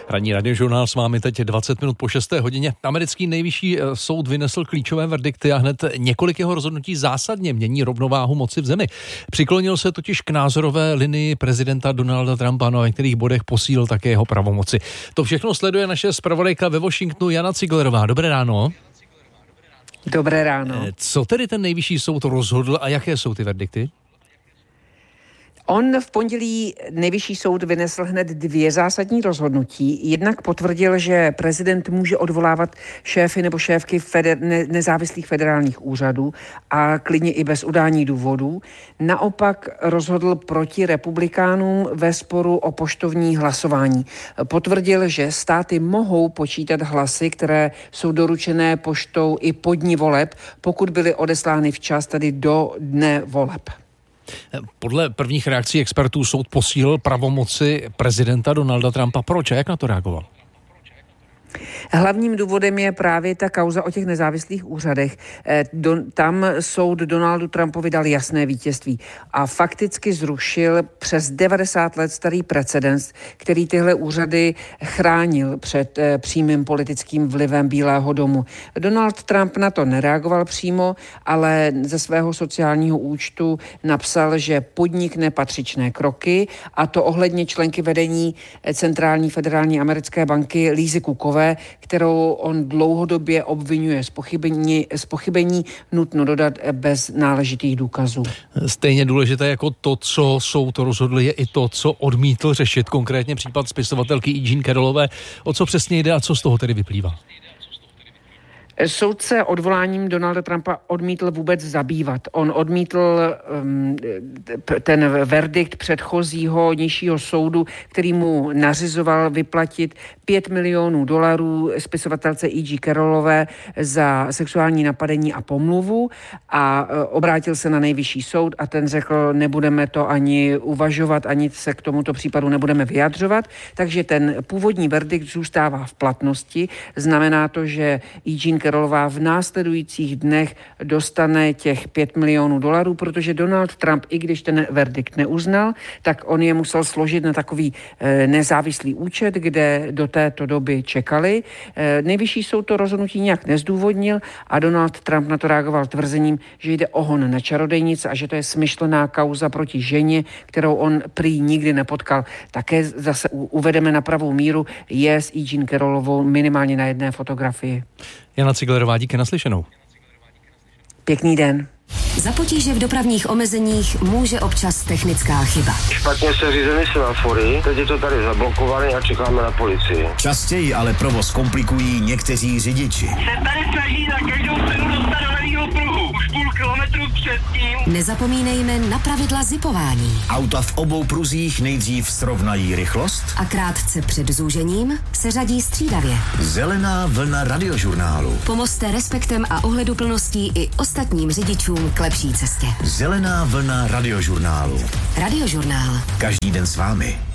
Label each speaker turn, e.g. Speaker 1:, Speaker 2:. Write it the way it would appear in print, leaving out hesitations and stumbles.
Speaker 1: Ranní radiožurnál s vámi teď 20 minut po 6. hodině. Americký nejvyšší soud vynesl klíčové verdikty a hned několik jeho rozhodnutí zásadně mění rovnováhu moci v zemi. Přiklonil se totiž k názorové linii prezidenta Donalda Trumpa, na některých bodech posílil také jeho pravomoci. To všechno sleduje naše zpravodajka ve Washingtonu Jana Ciglerová. Dobré ráno.
Speaker 2: Dobré ráno.
Speaker 1: Co tedy ten nejvyšší soud rozhodl a jaké jsou ty verdikty?
Speaker 2: On v pondělí nejvyšší soud vynesl hned 2 zásadní rozhodnutí. Jednak potvrdil, že prezident může odvolávat šéfy nebo šéfky nezávislých federálních úřadů a klidně i bez udání důvodů. Naopak rozhodl proti republikánům ve sporu o poštovní hlasování. Potvrdil, že státy mohou počítat hlasy, které jsou doručené poštou i po dni voleb, pokud byly odeslány včas, tedy do dne voleb.
Speaker 1: Podle prvních reakcí expertů soud posílil pravomoci prezidenta Donalda Trumpa. Proč a jak na to reagoval?
Speaker 2: Hlavním důvodem je právě ta kauza o těch nezávislých úřadech. Tam soud Donaldu Trumpovi dal jasné vítězství a fakticky zrušil přes 90 let starý precedens, který tyhle úřady chránil před přímým politickým vlivem Bílého domu. Donald Trump na to nereagoval přímo, ale ze svého sociálního účtu napsal, že podnikne patřičné kroky, a to ohledně členky vedení Centrální federální americké banky Lízy Cookové, kterou on dlouhodobě obvinuje z pochybení, nutno dodat bez náležitých důkazů.
Speaker 1: Stejně důležité jako to, co soud rozhodl, je i to, co odmítl řešit, konkrétně případ spisovatelky E. Jean Carrollové. O co přesně jde a co z toho tedy vyplývá?
Speaker 2: Soudce odvoláním Donalda Trumpa odmítl vůbec zabývat. On odmítl ten verdikt předchozího nižšího soudu, který mu nařizoval vyplatit $5 milionů spisovatelce E.G. Carrollové za sexuální napadení a pomluvu, a obrátil se na nejvyšší soud a ten řekl, nebudeme to ani uvažovat, ani se k tomuto případu nebudeme vyjadřovat, takže ten původní verdikt zůstává v platnosti. Znamená to, že E.G. Carrollová v následujících dnech dostane těch $5 milionů, protože Donald Trump, i když ten verdikt neuznal, tak on je musel složit na takový nezávislý účet, kde do této doby čekali. Nejvyšší soud to rozhodnutí nějak nezdůvodnil a Donald Trump na to reagoval tvrzením, že jde o hon na čarodějnice a že to je smyšlená kauza proti ženě, kterou on prý nikdy nepotkal. Také zase uvedeme na pravou míru, je s E. Jean Carrollovou minimálně na jedné fotografii.
Speaker 1: Jana Ciglerová, díky, naslyšenou.
Speaker 2: Pěkný den.
Speaker 3: Za potíže v dopravních omezeních může občas technická chyba.
Speaker 4: Špatně se řízeny semafory, teď je to tady zablokované a čekáme na policii.
Speaker 5: Častěji ale provoz komplikují někteří řidiči.
Speaker 6: Se tady snaží na každou cenu dostat do levýho pruhu. Už půl kilometru předtím.
Speaker 3: Nezapomínejme na pravidla zipování.
Speaker 5: Auta v obou pruzích nejdřív srovnají rychlost
Speaker 3: A krátce před zúžením se řadí střídavě.
Speaker 5: Zelená vlna radiožurnálu.
Speaker 3: Pomozte respektem a ohleduplností i ostatním řidičům k lepší cestě.
Speaker 5: Zelená vlna radiožurnálu.
Speaker 3: Radiožurnál.
Speaker 5: Každý den s vámi.